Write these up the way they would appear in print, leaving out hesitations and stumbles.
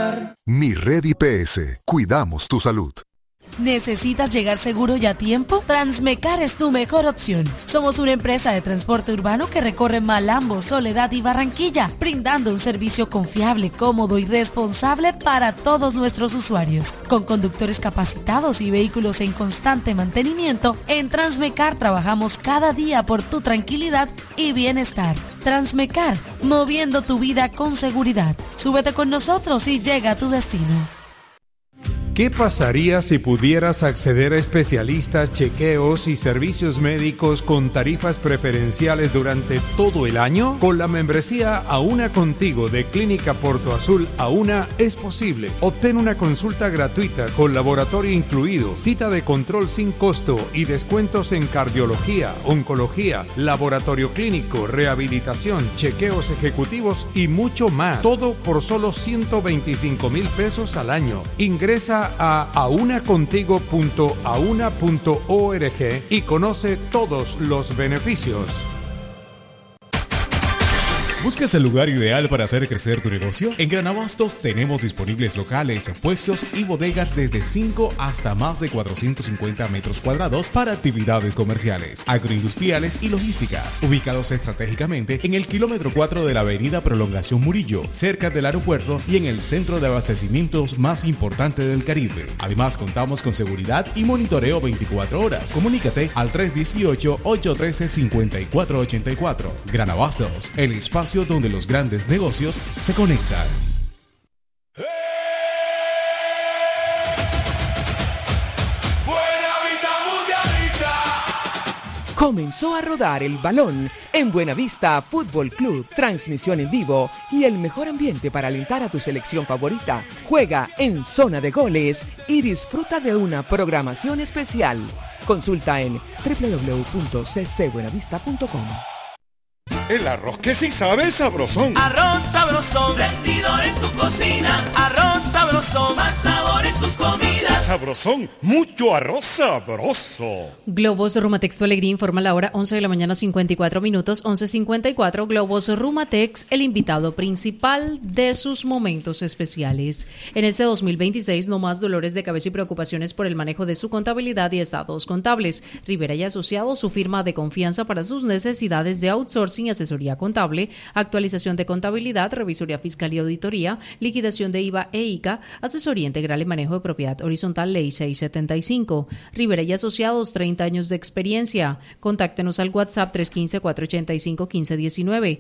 Mi Red IPS. Cuidamos tu salud. ¿Necesitas llegar seguro y a tiempo? Transmecar es tu mejor opción. Somos una empresa de transporte urbano que recorre Malambo, Soledad y Barranquilla, brindando un servicio confiable, cómodo y responsable para todos nuestros usuarios. Con conductores capacitados y vehículos en constante mantenimiento, en Transmecar trabajamos cada día por tu tranquilidad y bienestar. Transmecar, moviendo tu vida con seguridad. Súbete con nosotros y llega a tu destino. ¿Qué pasaría si pudieras acceder a especialistas, chequeos y servicios médicos con tarifas preferenciales durante todo el año? Con la membresía Auna Contigo de Clínica Porto Azul, Auna es posible. Obtén una consulta gratuita con laboratorio incluido, cita de control sin costo y descuentos en cardiología, oncología, laboratorio clínico, rehabilitación, chequeos ejecutivos y mucho más. Todo por solo 125,000 pesos al año. Ingresa a aunacontigo.auna.org y conoce todos los beneficios. ¿Buscas el lugar ideal para hacer crecer tu negocio? En Gran Abastos tenemos disponibles locales, puestos y bodegas desde 5 hasta más de 450 metros cuadrados para actividades comerciales, agroindustriales y logísticas, ubicados estratégicamente en el kilómetro 4 de la avenida Prolongación Murillo, cerca del aeropuerto y en el centro de abastecimientos más importante del Caribe. Además, contamos con seguridad y monitoreo 24 horas. Comunícate al 318-813-5484. Gran Abastos, el espacio donde los grandes negocios se conectan. Comenzó a rodar el balón en Buenavista Fútbol Club. Transmisión en vivo y el mejor ambiente para alentar a tu selección favorita. Juega en zona de goles y disfruta de una programación especial. Consulta en www.ccbuenavista.com. El arroz que sí sabe sabrosón. Arroz sabrosón, rendidor en tu cocina. Arroz sabrosón, más sabor en tus comidas. Sabrosón, mucho arroz sabroso. Globos Rumatex Tu Alegría informa la hora 11 de la mañana 54 minutos, 11:54. Globos Rumatex, el invitado principal de sus momentos especiales. En este 2026, no más dolores de cabeza y preocupaciones por el manejo de su contabilidad y estados contables. Rivera y Asociados, su firma de confianza para sus necesidades de outsourcing, asesoría contable, actualización de contabilidad, revisoría fiscal y auditoría, liquidación de IVA e ICA, asesoría integral y manejo de propiedad horizontal, Ley 675. Rivera y Asociados, 30 años de experiencia. Contáctenos al WhatsApp 315-485-1519,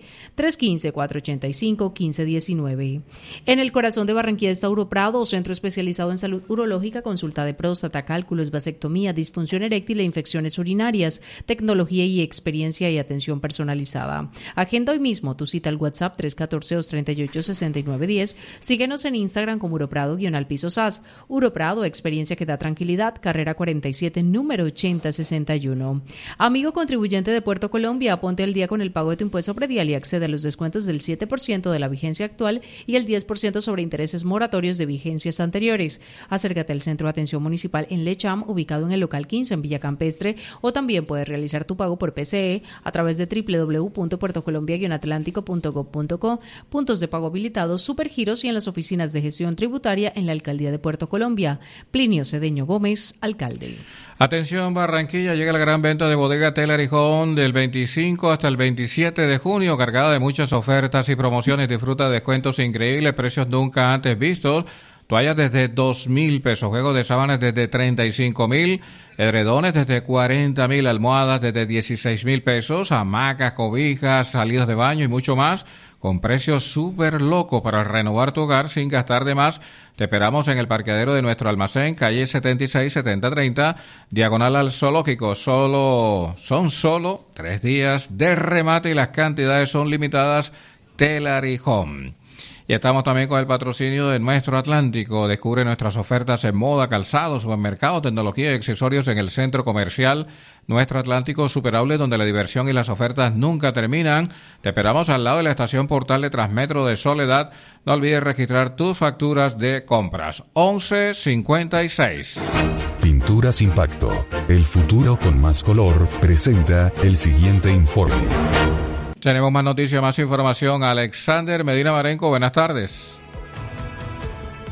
315-485-1519. En el corazón de Barranquilla está Uroprado, centro especializado en salud urológica, consulta de próstata, cálculos, vasectomía, disfunción eréctil e infecciones urinarias, tecnología y experiencia y atención personalizada. Agenda hoy mismo tu cita al WhatsApp 314-238-6910. Síguenos en Instagram como Uroprado_SAS. Uroprado, experiencia que da tranquilidad. Carrera 47, número 8061. Amigo contribuyente de Puerto Colombia, ponte al día con el pago de tu impuesto predial y accede a los descuentos del 7% de la vigencia actual y el 10% sobre intereses moratorios de vigencias anteriores. Acércate al Centro de Atención Municipal en Lecham, ubicado en el local 15 en Villa Campestre, o también puedes realizar tu pago por PCE a través de www.puertocolombia-atlántico.gov.co, puntos de pago habilitados, supergiros y en las oficinas de gestión tributaria en la Alcaldía de Puerto Colombia. Plinio Cedeño Gómez, alcalde. Atención Barranquilla, llega la gran venta de Bodega Telar y Home del 25 hasta el 27 de junio, cargada de muchas ofertas y promociones. Disfruta de descuentos increíbles, precios nunca antes vistos. Toallas desde 2,000 pesos, juegos de sábanas desde 35,000, edredones desde 40,000, almohadas desde 16,000 pesos, hamacas, cobijas, salidas de baño y mucho más, con precios súper locos para renovar tu hogar sin gastar de más. Te esperamos en el parqueadero de nuestro almacén, calle 76 7030, diagonal al zoológico. Son solo 3 días de remate y las cantidades son limitadas. Telar y Home. Y estamos también con el patrocinio de Nuestro Atlántico. Descubre nuestras ofertas en moda, calzado, supermercado, tecnología y accesorios en el centro comercial Nuestro Atlántico Superable, donde la diversión y las ofertas nunca terminan. Te esperamos al lado de la estación Portal de Transmetro de Soledad. No olvides registrar tus facturas de compras. 1156. Pinturas Impacto, el futuro con más color, presenta el siguiente informe. Tenemos más noticias, más información. Alexander Medina Marenco, buenas tardes.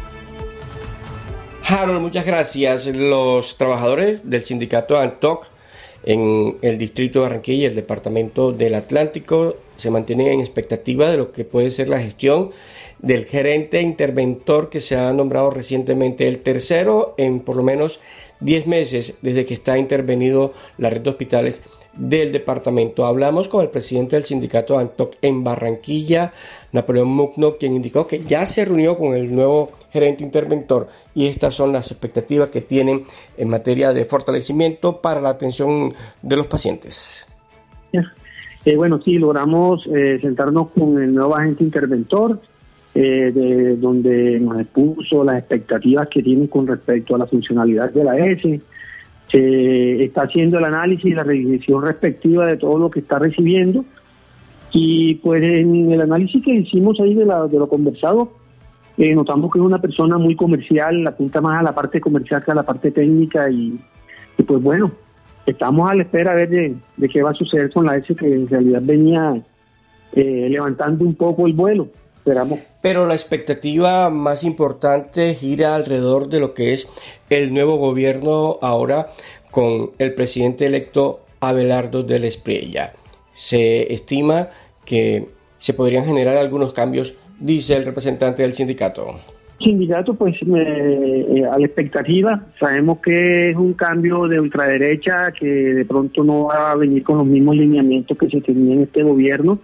Harold, muchas gracias. Los trabajadores del sindicato ANTOC en el distrito de Barranquilla y el departamento del Atlántico se mantienen en expectativa de lo que puede ser la gestión del gerente interventor que se ha nombrado recientemente, el tercero en por lo menos 10 meses desde que está intervenido la red de hospitales del departamento. Hablamos con el presidente del sindicato ANTOC en Barranquilla, Napoleón Mugno, quien indicó que ya se reunió con el nuevo gerente interventor y estas son las expectativas que tienen en materia de fortalecimiento para la atención de los pacientes. Bueno, sí, logramos sentarnos con el nuevo agente interventor, de donde nos expuso las expectativas que tiene con respecto a la funcionalidad de la ES. Está haciendo el análisis y la revisión respectiva de todo lo que está recibiendo, y pues en el análisis que hicimos ahí de lo conversado, notamos que es una persona muy comercial, apunta más a la parte comercial que a la parte técnica, y pues bueno, estamos a la espera a ver de qué va a suceder con la ES, que en realidad venía levantando un poco el vuelo. Esperamos. Pero la expectativa más importante gira alrededor de lo que es el nuevo gobierno ahora con el presidente electo Abelardo del Espriella. Se estima que se podrían generar algunos cambios, dice el representante del sindicato. Sindicato, pues a la expectativa, sabemos que es un cambio de ultraderecha que de pronto no va a venir con los mismos lineamientos que se tenían en este gobierno,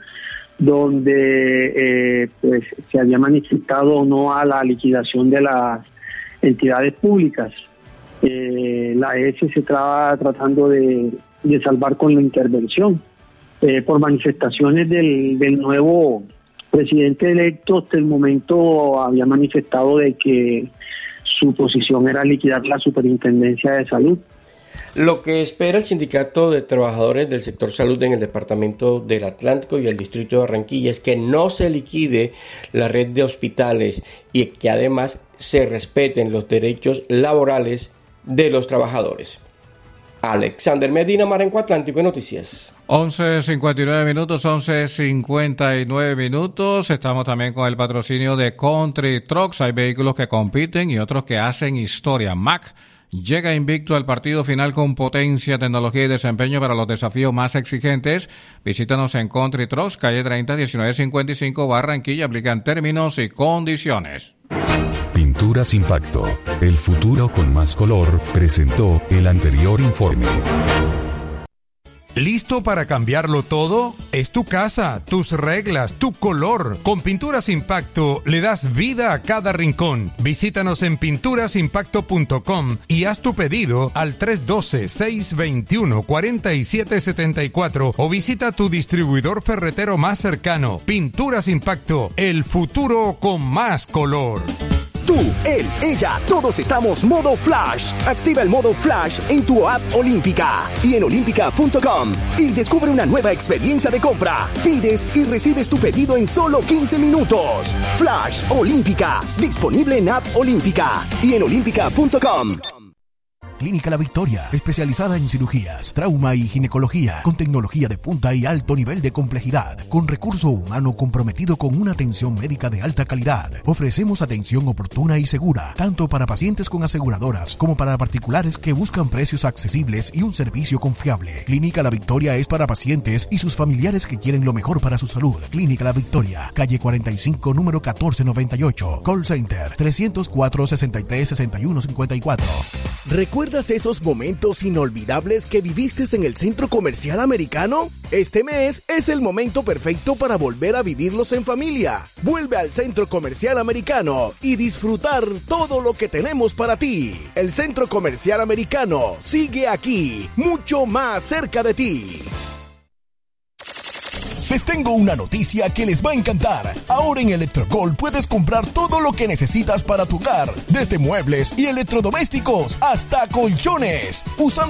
donde pues se había manifestado o no a la liquidación de las entidades públicas. La ES se estaba tratando de salvar con la intervención. Por manifestaciones del nuevo presidente electo, hasta el momento había manifestado de que su posición era liquidar la Superintendencia de Salud. Lo que espera el sindicato de trabajadores del sector salud en el departamento del Atlántico y el distrito de Barranquilla es que no se liquide la red de hospitales y que además se respeten los derechos laborales de los trabajadores. Alexander Medina, Marenco Atlántico Noticias. 11:59 minutos, 11:59 minutos. Estamos también con el patrocinio de Country Trucks. Hay vehículos que compiten y otros que hacen historia. Mack llega invicto al partido final con potencia, tecnología y desempeño para los desafíos más exigentes. Visítanos en Country Trucks, calle 30, 1955, Barranquilla. Aplican términos y condiciones. Pinturas Impacto, el futuro con más color, presentó el anterior informe. ¿Listo para cambiarlo todo? Es tu casa, tus reglas, tu color. Con Pinturas Impacto le das vida a cada rincón. Visítanos en pinturasimpacto.com y haz tu pedido al 312-621-4774 o visita tu distribuidor ferretero más cercano. Pinturas Impacto, el futuro con más color. Tú, él, ella, todos estamos modo Flash. Activa el modo Flash en tu app Olímpica y en olímpica.com y descubre una nueva experiencia de compra. Pides y recibes tu pedido en solo 15 minutos. Flash Olímpica, disponible en app Olímpica y en olímpica.com. Clínica La Victoria, especializada en cirugías, trauma y ginecología, con tecnología de punta y alto nivel de complejidad, con recurso humano comprometido con una atención médica de alta calidad. Ofrecemos atención oportuna y segura, tanto para pacientes con aseguradoras como para particulares que buscan precios accesibles y un servicio confiable. Clínica La Victoria es para pacientes y sus familiares que quieren lo mejor para su salud. Clínica La Victoria, calle 45, número 1498, call center 304-63-6154. ¿Recuerdas esos momentos inolvidables que viviste en el Centro Comercial Americano? Este mes es el momento perfecto para volver a vivirlos en familia. Vuelve al Centro Comercial Americano y disfrutar todo lo que tenemos para ti. El Centro Comercial Americano sigue aquí, mucho más cerca de ti. Les tengo una noticia que les va a encantar. Ahora en Electrogol puedes comprar todo lo que necesitas para tu hogar, desde muebles y electrodomésticos hasta colchones, usando